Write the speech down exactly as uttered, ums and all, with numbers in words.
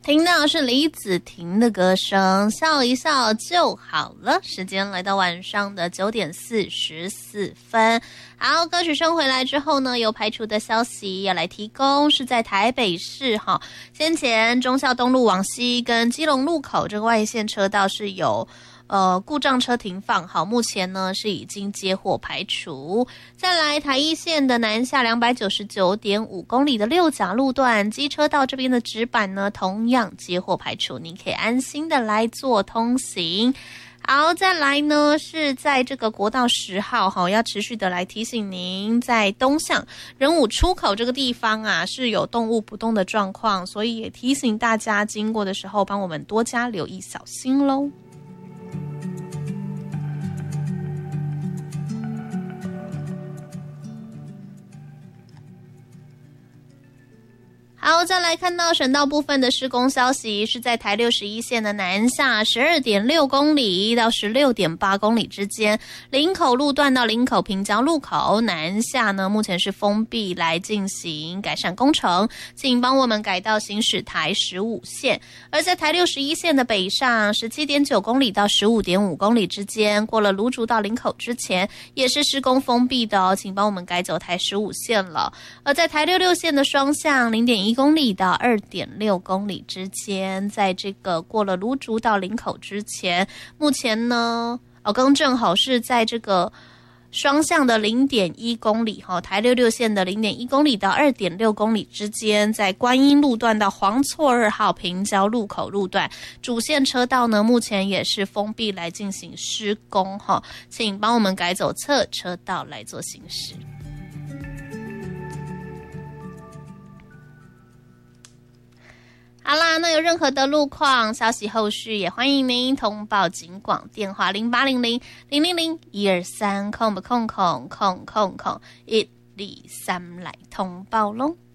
听到是李子婷的歌声，笑一笑就好了。时间来到晚上的九点四十四分。好，歌曲声回来之后呢，有排除的消息要来提供，是在台北市哈。先前忠孝东路往西跟基隆路口这个外线车道是有呃，故障车停放，好，目前呢是已经接获排除。再来，台一线的南下两百九十九点五公里的六甲路段，机车道这边的纸板呢，同样接获排除，你可以安心的来做通行。好，再来呢是在这个国道十号哈，要持续的来提醒您，在东向仁武出口这个地方啊，是有动物不动的状况，所以也提醒大家经过的时候，帮我们多加留意小心咯。好，再来看到省道部分的施工消息，是在台六十一线的南下 十二点六公里到 十六点八公里之间，林口路段到林口平交路口南下呢，目前是封闭来进行改善工程，请帮我们改到行驶台十五线。而在台六十一线的北上 十七点九公里到 十五点五公里之间，过了芦竹到林口之前也是施工封闭的哦，请帮我们改走台十五线了。而在台六六线的双向 零点一公里到 二点六公里之间，在这个过了芦竹到林口之前，目前呢哦，更正好是在这个双向的 零点一公里哈，台六六线的 零点一公里到 二点六公里之间，在观音路段到黄厝二号平交路口路段，主线车道呢目前也是封闭来进行施工哈，请帮我们改走侧车道来做行驶。好啦，那有任何的路况消息后续也欢迎您通报警广电话零八零零零零零一二三空不空空空空空一二三来通报咯。